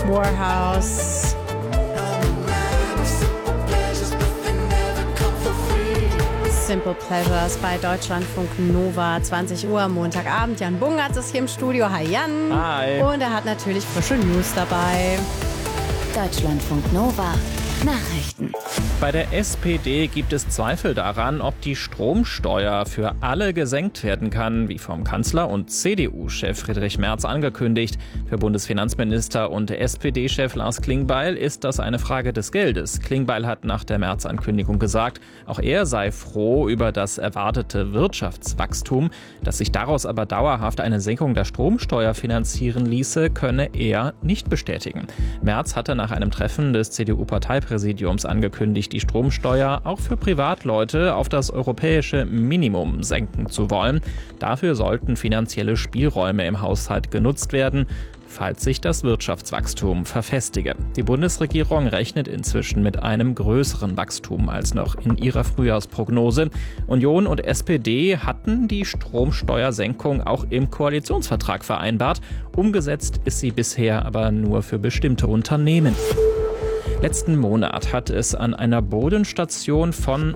Warhouse. Simple Pleasures bei Deutschlandfunk Nova, 20 Uhr, Montagabend. Jan Bungartz ist hier im Studio. Hi Jan. Hi. Und er hat natürlich frische News dabei. Deutschlandfunk Nova. Nachrichten. Bei der SPD gibt es Zweifel daran, ob die Stromsteuer für alle gesenkt werden kann, wie vom Kanzler und CDU-Chef Friedrich Merz angekündigt. Für Bundesfinanzminister und SPD-Chef Lars Klingbeil ist das eine Frage des Geldes. Klingbeil hat nach der März-Ankündigung gesagt, auch er sei froh über das erwartete Wirtschaftswachstum. Dass sich daraus aber dauerhaft eine Senkung der Stromsteuer finanzieren ließe, könne er nicht bestätigen. Merz hatte nach einem Treffen des CDU-Parteipräsidiums angekündigt, die Stromsteuer auch für Privatleute auf das europäische Minimum senken zu wollen. Dafür sollten finanzielle Spielräume im Haushalt genutzt werden, falls sich das Wirtschaftswachstum verfestige. Die Bundesregierung rechnet inzwischen mit einem größeren Wachstum als noch in ihrer Frühjahrsprognose. Union und SPD hatten die Stromsteuersenkung auch im Koalitionsvertrag vereinbart. Umgesetzt ist sie bisher aber nur für bestimmte Unternehmen. Letzten Monat hat es an einer Bodenstation von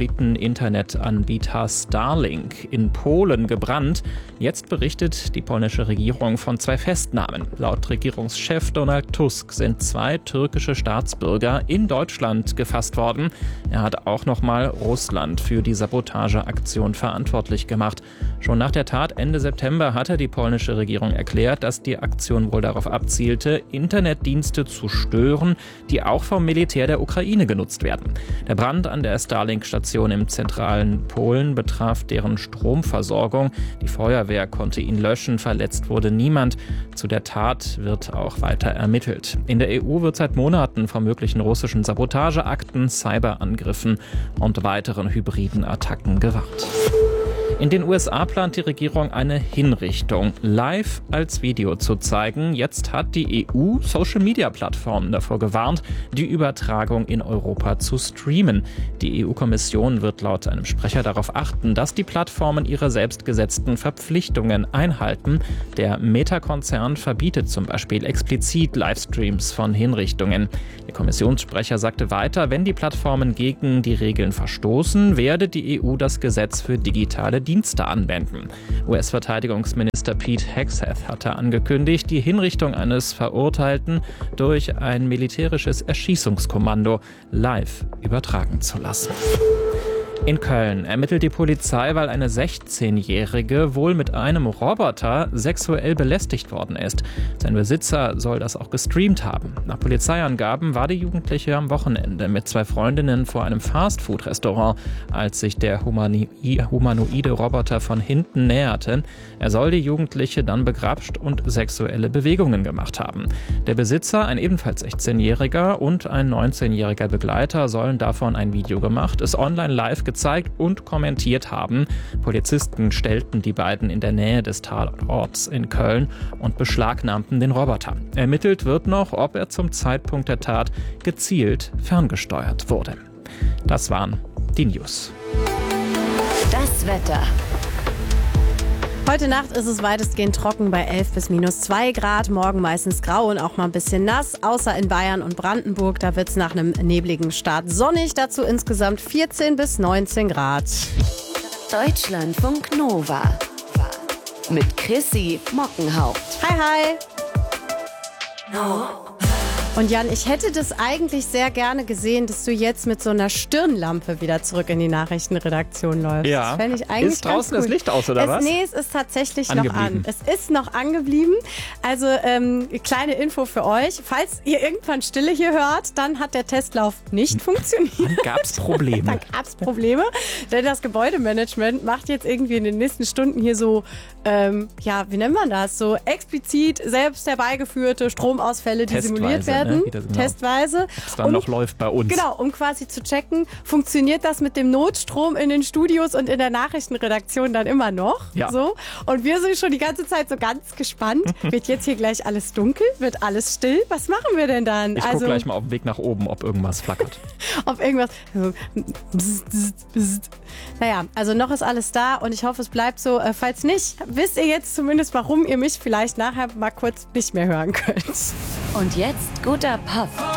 Satelliten-Internetanbieter Starlink in Polen gebrannt. Jetzt berichtet die polnische Regierung von 2 Festnahmen. Laut Regierungschef Donald Tusk sind 2 türkische Staatsbürger in Deutschland gefasst worden. Er hat auch nochmal Russland für die Sabotageaktion verantwortlich gemacht. Schon nach der Tat Ende September hatte die polnische Regierung erklärt, dass die Aktion wohl darauf abzielte, Internetdienste zu stören, die auch vom Militär der Ukraine genutzt werden. Der Brand an der Starlink-Station im zentralen Polen betraf deren Stromversorgung. Die Feuerwehr konnte ihn löschen, verletzt wurde niemand. Zu der Tat wird auch weiter ermittelt. In der EU wird seit Monaten vor möglichen russischen Sabotageakten, Cyberangriffen und weiteren hybriden Attacken gewarnt. In den USA plant die Regierung eine Hinrichtung live als Video zu zeigen. Jetzt hat die EU Social-Media-Plattformen davor gewarnt, die Übertragung in Europa zu streamen. Die EU-Kommission wird laut einem Sprecher darauf achten, dass die Plattformen ihre selbstgesetzten Verpflichtungen einhalten. Der Meta-Konzern verbietet zum Beispiel explizit Livestreams von Hinrichtungen. Der Kommissionssprecher sagte weiter, wenn die Plattformen gegen die Regeln verstoßen, werde die EU das Gesetz für digitale Dienste anwenden. US-Verteidigungsminister Pete Hegseth hatte angekündigt, die Hinrichtung eines Verurteilten durch ein militärisches Erschießungskommando live übertragen zu lassen. In Köln ermittelt die Polizei, weil eine 16-Jährige wohl mit einem Roboter sexuell belästigt worden ist. Sein Besitzer soll das auch gestreamt haben. Nach Polizeiangaben war die Jugendliche am Wochenende mit 2 Freundinnen vor einem Fastfood-Restaurant, als sich der humanoide Roboter von hinten näherte. Er soll die Jugendliche dann begrapscht und sexuelle Bewegungen gemacht haben. Der Besitzer, ein ebenfalls 16-Jähriger und ein 19-jähriger Begleiter sollen davon ein Video gemacht, es online live gezeigt und kommentiert haben. Polizisten stellten die beiden in der Nähe des Tatorts in Köln und beschlagnahmten den Roboter. Ermittelt wird noch, ob er zum Zeitpunkt der Tat gezielt ferngesteuert wurde. Das waren die News. Das Wetter. Heute Nacht ist es weitestgehend trocken bei 11 bis -2 Grad. Morgen meistens grau und auch mal ein bisschen nass. Außer in Bayern und Brandenburg, da wird es nach einem nebligen Start sonnig. Dazu insgesamt 14 bis 19 Grad. Deutschlandfunk Nova. Mit Chrissy Mockenhaupt. Hi, hi. Und Jan, ich hätte das eigentlich sehr gerne gesehen, dass du jetzt mit so einer Stirnlampe wieder zurück in die Nachrichtenredaktion läufst. Ja. Das fände ich eigentlich ist draußen ganz das Licht aus, oder was? Nee, es ist tatsächlich Angeblieben. noch an. Es ist noch angeblieben. Also kleine Info für euch. Falls ihr irgendwann Stille hier hört, dann hat der Testlauf nicht funktioniert. Dann gab's Probleme. Dann gab's Probleme. Denn das Gebäudemanagement macht jetzt irgendwie in den nächsten Stunden hier so, wie nennt man das? So explizit selbst herbeigeführte Stromausfälle, die simuliert werden. werden, ne? Genau. testweise. Ob es dann noch läuft bei uns. Genau, um quasi zu checken, funktioniert das mit dem Notstrom in den Studios und in der Nachrichtenredaktion dann immer noch? Ja. So. Und wir sind schon die ganze Zeit so ganz gespannt. Wird jetzt hier gleich alles dunkel? Wird alles still? Was machen wir denn dann? Ich gucke gleich mal auf dem Weg nach oben, ob irgendwas flackert. Auf irgendwas. Naja, also noch ist alles da und ich hoffe, es bleibt so. Falls nicht, wisst ihr jetzt zumindest, warum ihr mich vielleicht nachher mal kurz nicht mehr hören könnt. Und jetzt guter Pop.